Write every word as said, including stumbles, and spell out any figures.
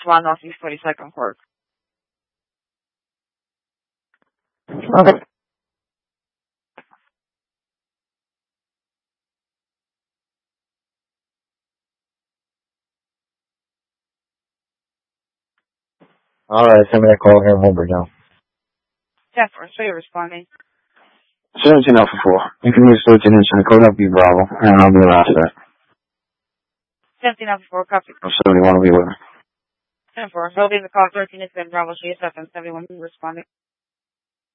one off East forty-second Court. Okay. Alright, send me that call here in Holbrook now. ten four, so you're responding. seventeen Alpha four. You can use thirteen inch and the code up be Bravo, and I'll be around for that. seventeen Alpha four, copy. seventy-one will be with me. ten four, holding the call thirteen is Ben Bravo, G S F and seventy-one responding.